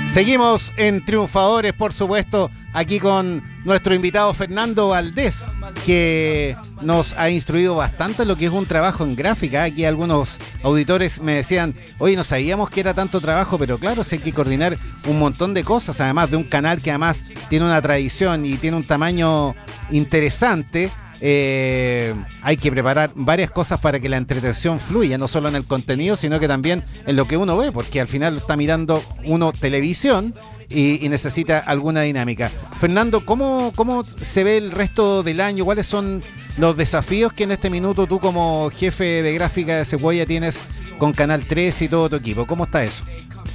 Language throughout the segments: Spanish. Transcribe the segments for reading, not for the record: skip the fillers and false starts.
Seguimos en Triunfadores, por supuesto, aquí con nuestro invitado Fernando Valdés, que nos ha instruido bastante en lo que es un trabajo en gráfica. Aquí algunos auditores me decían, oye, no sabíamos que era tanto trabajo, pero claro, sí hay que coordinar un montón de cosas, además de un canal que además tiene una tradición y tiene un tamaño interesante. Hay que preparar varias cosas para que la entretención fluya, no solo en el contenido, sino que también en lo que uno ve, porque al final está mirando uno televisión y necesita alguna dinámica. Fernando, ¿cómo se ve el resto del año? ¿Cuáles son los desafíos que en este minuto tú como jefe de gráfica de Sequoia tienes con Canal 3 y todo tu equipo? ¿Cómo está eso?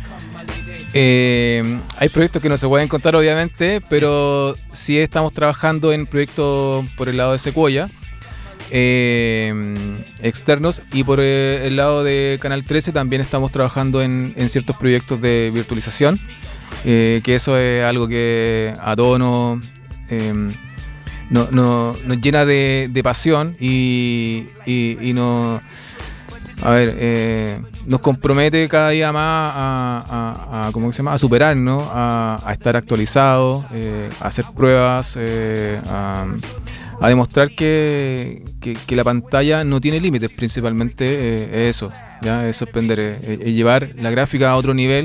Hay proyectos que no se pueden contar, obviamente, pero sí estamos trabajando en proyectos por el lado de Sequoia, externos, y por el lado de Canal 13 también estamos trabajando en ciertos proyectos de virtualización, que eso es algo que a todos nos llena de pasión y nos compromete cada día más a superarnos, a estar actualizados, a hacer pruebas, a demostrar que la pantalla no tiene límites, principalmente eso, ¿ya? Es sorprender, es llevar la gráfica a otro nivel,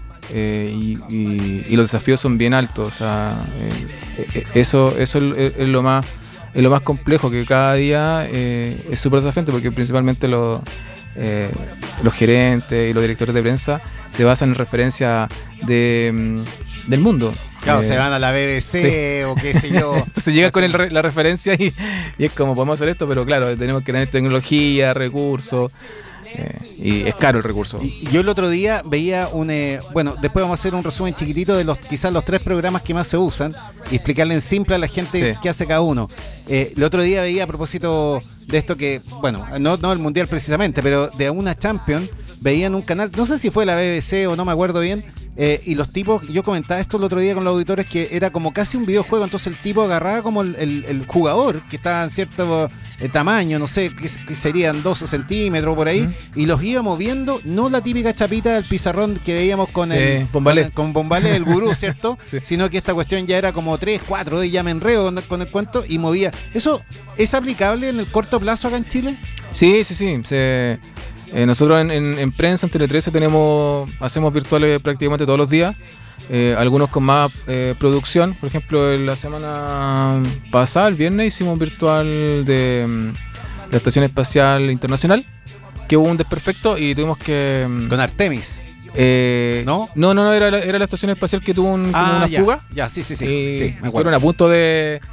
y los desafíos son bien altos, o sea, eso es lo más complejo, que cada día es súper desafiante, porque principalmente los gerentes y los directores de prensa se basan en referencia del mundo. Claro, se van a la BBC, sí, o qué sé yo. Entonces llegan con la referencia y es como, podemos hacer esto, pero claro, tenemos que tener tecnología, recursos, y es caro el recurso. Y yo el otro día veía bueno, después vamos a hacer un resumen chiquitito de quizás los 3 programas que más se usan y explicarle en simple a la gente qué hace cada uno. El otro día veía, a propósito de esto, que, bueno, no el Mundial precisamente, pero de una Champions, veían un canal, no sé si fue la BBC o no me acuerdo bien, y los tipos, yo comentaba esto el otro día con los auditores, que era como casi un videojuego. Entonces el tipo agarraba como el jugador que estaba en cierto tamaño, no sé, que serían 12 centímetros por ahí, y los iba moviendo, no la típica chapita del pizarrón que veíamos con Bombalé, el gurú, ¿cierto? Sí. Sino que esta cuestión ya era como 3, 4, ya me enredo con el cuento, y movía. ¿Eso es aplicable en el corto plazo acá en Chile? Sí. Nosotros en prensa, en Tele 13, hacemos virtuales prácticamente todos los días, algunos con más producción. Por ejemplo, la semana pasada, el viernes, hicimos un virtual de la Estación Espacial Internacional, que hubo un desperfecto y tuvimos que... ¿Con Artemis? ¿No? No, era la Estación Espacial que tuvo una fuga. Sí, me acuerdo. Fueron a punto de